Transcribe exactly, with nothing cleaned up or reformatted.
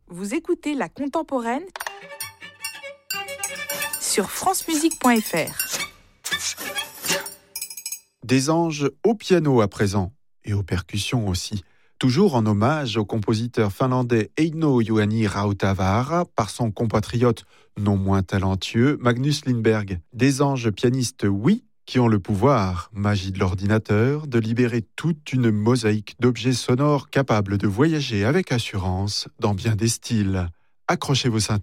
Vous écoutez La Contemporaine sur francemusique point f r. Des anges au piano à présent, et aux percussions aussi. Toujours en hommage au compositeur finlandais Eino Juhani Rautavaara par son compatriote non moins talentueux Magnus Lindberg. Des anges pianistes, oui, qui ont le pouvoir, magie de l'ordinateur, de libérer toute une mosaïque d'objets sonores capables de voyager avec assurance dans bien des styles. Accrochez vos ceintures.